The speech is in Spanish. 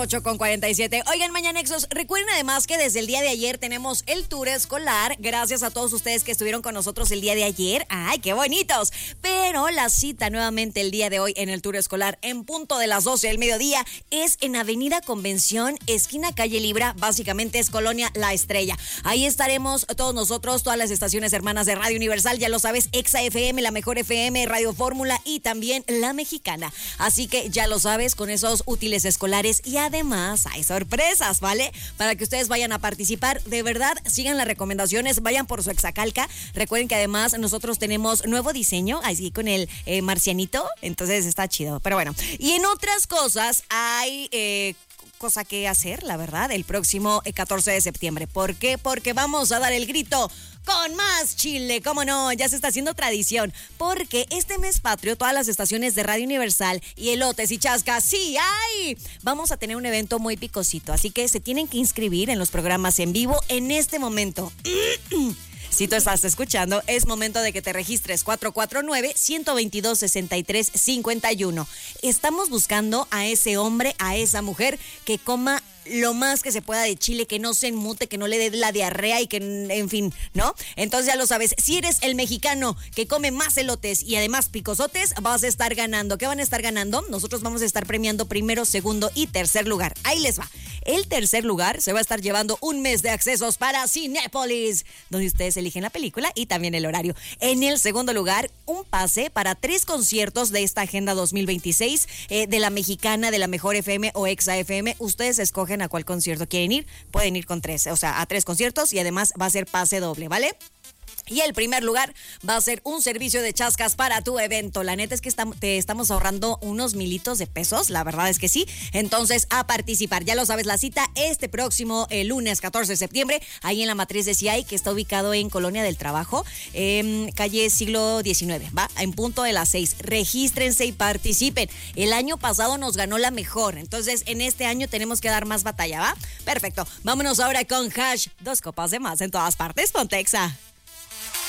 8:47. Oigan, Mañanexos, recuerden además que desde el día de ayer tenemos el tour escolar. Gracias a todos ustedes que estuvieron con nosotros el día de ayer. ¡Ay, qué bonitos! Pero la cita nuevamente el día de hoy en el tour escolar en punto de las 12 del mediodía es en Avenida Convención, esquina Calle Libra, básicamente es Colonia La Estrella. Ahí estaremos todos nosotros, todas las estaciones hermanas de Radio Universal, ya lo sabes, Exa FM, La Mejor FM, Radio Fórmula y también La Mexicana. Así que ya lo sabes, con esos útiles escolares y además hay sorpresas, ¿vale? Para que ustedes vayan a participar. De verdad, sigan las recomendaciones, vayan por su Exacalca. Recuerden que además nosotros tenemos nuevo diseño, así con el marcianito, entonces está chido. Pero bueno, y en otras cosas hay cosa que hacer, la verdad, el próximo 14 de septiembre. ¿Por qué? Porque vamos a dar el grito con más chile, cómo no, ya se está haciendo tradición, porque este mes patrio, todas las estaciones de Radio Universal y elotes y chascas, sí hay, vamos a tener un evento muy picosito, así que se tienen que inscribir en los programas en vivo en este momento. Si tú estás escuchando, es momento de que te registres 449-122-6351. Estamos buscando a ese hombre, a esa mujer que coma lo más que se pueda de chile, que no se enmute, que no le dé la diarrea y que, en fin, ¿no? Entonces ya lo sabes, si eres el mexicano que come más elotes y además picosotes, vas a estar ganando. ¿Qué van a estar ganando? Nosotros vamos a estar premiando primero, segundo y tercer lugar. Ahí les va. El tercer lugar se va a estar llevando un mes de accesos para Cinépolis, donde ustedes eligen la película y también el horario. En el segundo lugar, un pase para 3 conciertos de esta Agenda 2026 de La Mexicana, de La Mejor FM o Exa FM. Ustedes escogen a cuál concierto quieren ir, pueden ir con 3, o sea, a 3 conciertos y además va a ser pase doble, ¿vale? Y el primer lugar va a ser un servicio de chascas para tu evento. La neta es que te estamos ahorrando unos militos de pesos, la verdad es que sí. Entonces, a participar. Ya lo sabes, la cita este próximo lunes 14 de septiembre, ahí en la matriz de CIAI, que está ubicado en Colonia del Trabajo, calle siglo XIX, ¿va? En punto de las 6. Regístrense y participen. El año pasado nos ganó la mejor, entonces en este año tenemos que dar más batalla, ¿va? Perfecto. Vámonos ahora con Hash, 2 copas de más en todas partes, Pontexa.